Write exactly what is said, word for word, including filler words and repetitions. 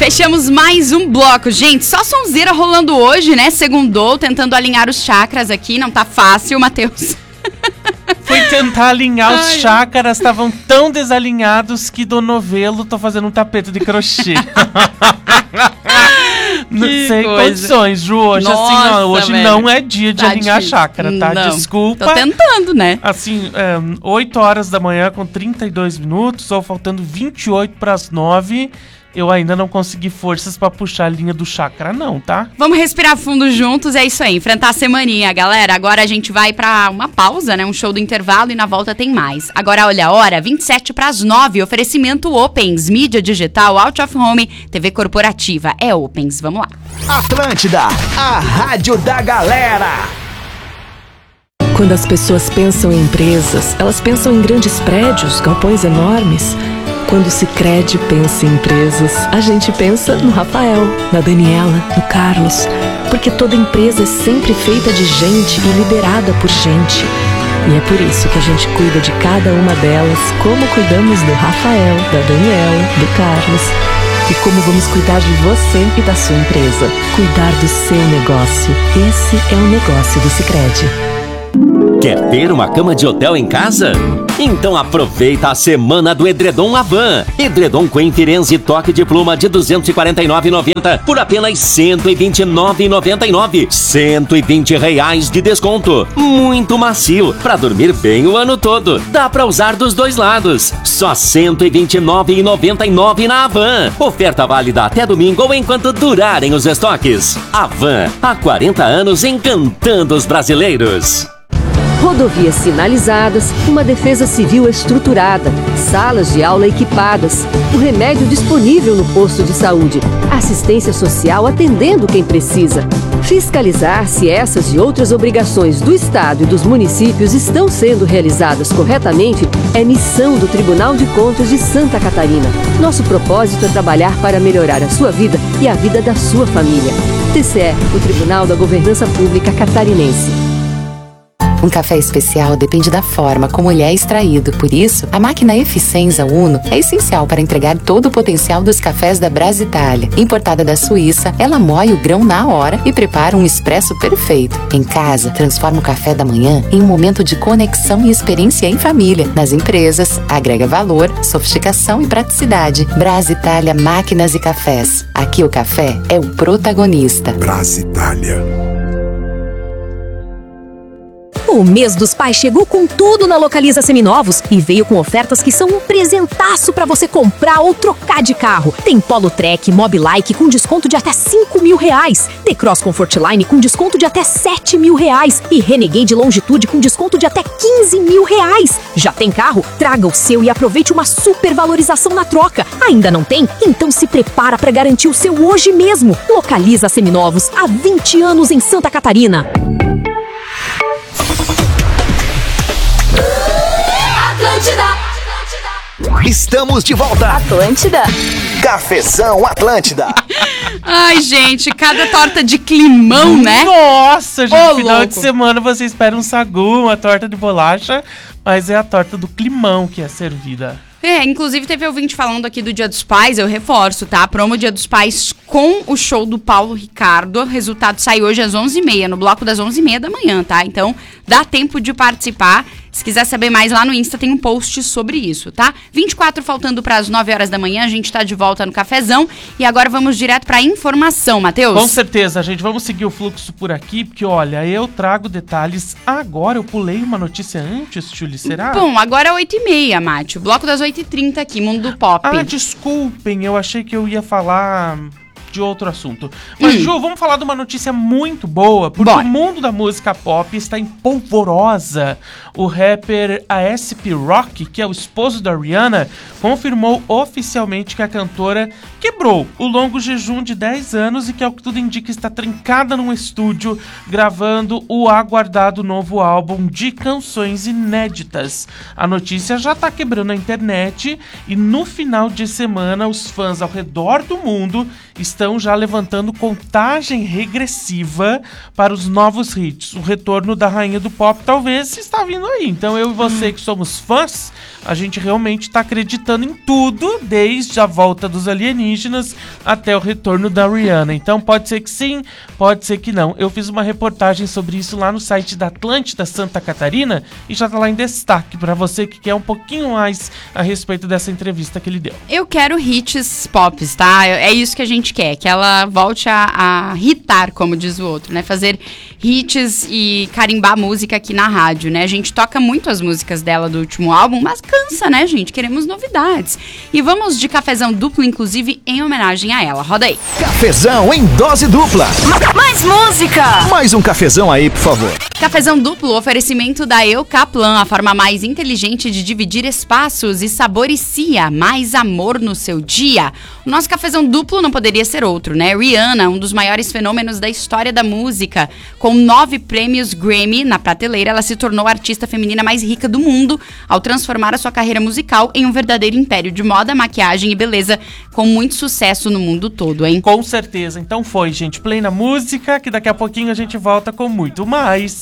Fechamos mais um bloco. Gente, só sonzeira rolando hoje, né? Segundou, tentando alinhar os chakras aqui. Não tá fácil, Matheus. Fui tentar alinhar Ai. Os chácaras, estavam tão desalinhados que do novelo tô fazendo um tapete de crochê. Não sei condições, Ju. Hoje, Nossa, assim, ó, hoje velho. Não é dia de tá alinhar difícil. Chácara, tá? Não. Desculpa. Tô tentando, né? Assim, é, oito horas da manhã com trinta e dois minutos, ou faltando vinte e oito para as nove. Eu ainda não consegui forças pra puxar a linha do chakra, não, tá? Vamos respirar fundo juntos, é isso aí. Enfrentar a semaninha, galera. Agora a gente vai pra uma pausa, né? Um show do intervalo e na volta tem mais. Agora, olha a hora, vinte e sete para as nove. Oferecimento Opens, mídia digital, out of home, T V corporativa. É Opens, vamos lá. Atlântida, a rádio da galera. Quando as pessoas pensam em empresas, elas pensam em grandes prédios, galpões enormes. Quando o Sicredi pensa em empresas, a gente pensa no Rafael, na Daniela, no Carlos. Porque toda empresa é sempre feita de gente e liderada por gente. E é por isso que a gente cuida de cada uma delas, como cuidamos do Rafael, da Daniela, do Carlos. E como vamos cuidar de você e da sua empresa. Cuidar do seu negócio. Esse é o negócio do Sicredi. Quer ter uma cama de hotel em casa? Então aproveita a semana do Edredom Avan. Edredom Queen Firenze toque de pluma de duzentos e quarenta e nove reais e noventa centavos por apenas cento e vinte e nove reais e noventa e nove centavos. cento e vinte reais de desconto. Muito macio, pra dormir bem o ano todo. Dá pra usar dos dois lados. Só cento e vinte e nove reais e noventa e nove centavos na Avan. Oferta válida até domingo ou enquanto durarem os estoques. Avan, há quarenta anos encantando os brasileiros. Rodovias sinalizadas, uma defesa civil estruturada, salas de aula equipadas, o remédio disponível no posto de saúde, assistência social atendendo quem precisa. Fiscalizar se essas e outras obrigações do Estado e dos municípios estão sendo realizadas corretamente é missão do Tribunal de Contas de Santa Catarina. Nosso propósito é trabalhar para melhorar a sua vida e a vida da sua família. T C E, o Tribunal da Governança Pública Catarinense. Um café especial depende da forma como ele é extraído. Por isso, a máquina Eficienza Uno é essencial para entregar todo o potencial dos cafés da Brasitália. Importada da Suíça, ela moe o grão na hora e prepara um expresso perfeito. Em casa, transforma o café da manhã em um momento de conexão e experiência em família. Nas empresas, agrega valor, sofisticação e praticidade. Brasitália Máquinas e Cafés. Aqui o café é o protagonista. Brasitália. O mês dos pais chegou com tudo na Localiza Seminovos e veio com ofertas que são um presentaço pra você comprar ou trocar de carro. Tem Polo Trek, Mobilike com desconto de até cinco mil reais. T-Cross Comfortline com desconto de até sete mil reais. E Renegade Longitude com desconto de até quinze mil reais. Já tem carro? Traga o seu e aproveite uma super valorização na troca. Ainda não tem? Então se prepara pra garantir o seu hoje mesmo. Localiza Seminovos, há vinte anos em Santa Catarina. Estamos de volta. Atlântida. Cafezão Atlântida. Ai, gente, cada torta de climão, né? Nossa, gente, Ô, final louco. de semana você espera um sagu, uma torta de bolacha, mas é a torta do climão que é servida. É, inclusive teve ouvinte falando aqui do Dia dos Pais, eu reforço, tá? Promo Dia dos Pais com o show do Paulo Ricardo. O resultado sai hoje às onze e meia, no bloco das onze e meia da manhã, tá? Então, dá tempo de participar. Se quiser saber mais, lá no Insta tem um post sobre isso, tá? vinte e quatro faltando para as nove horas da manhã, a gente tá de volta no cafezão. E agora vamos direto pra informação, Matheus. Com certeza, gente. Vamos seguir o fluxo por aqui, porque, olha, eu trago detalhes agora. Eu pulei uma notícia antes, Julie, será? Bom, agora é oito e meia, Mate. O bloco das oito e trinta aqui, Mundo do Pop. Ah, desculpem, eu achei que eu ia falar de outro assunto. Mas, hum. Ju, vamos falar de uma notícia muito boa, porque Bora. o mundo da música pop está em polvorosa. O rapper A S P Rocky, que é o esposo da Rihanna, confirmou oficialmente que a cantora quebrou o longo jejum de dez anos e que, ao que tudo indica, está trancada num estúdio gravando o aguardado novo álbum de canções inéditas. A notícia já está quebrando a internet e no final de semana os fãs ao redor do mundo estão estão já levantando contagem regressiva para os novos hits. O retorno da rainha do pop talvez está vindo aí. Então eu e você que somos fãs, a gente realmente está acreditando em tudo, desde a volta dos alienígenas até o retorno da Rihanna. Então pode ser que sim, pode ser que não. Eu fiz uma reportagem sobre isso lá no site da Atlântida Santa Catarina e já tá lá em destaque para você que quer um pouquinho mais a respeito dessa entrevista que ele deu. Eu quero hits pop, tá? É isso que a gente quer, que ela volte a, a hitar, como diz o outro, né? Fazer hits e carimbar música aqui na rádio, né? A gente toca muito as músicas dela do último álbum, mas cansa, né, gente? Queremos novidades. E vamos de cafezão duplo, inclusive, em homenagem a ela. Roda aí. Cafezão em dose dupla. Mais música! Mais um cafezão aí, por favor. Cafezão duplo, oferecimento da Eucaplan, a forma mais inteligente de dividir espaços, e Saboricia, mais amor no seu dia. O nosso cafezão duplo não poderia ser outro, né? Rihanna, um dos maiores fenômenos da história da música. Com nove prêmios Grammy na prateleira, ela se tornou a artista feminina mais rica do mundo ao transformar a sua carreira musical em um verdadeiro império de moda, maquiagem e beleza, com muito sucesso no mundo todo, hein? Com certeza. Então foi, gente. Play na música, que daqui a pouquinho a gente volta com muito mais.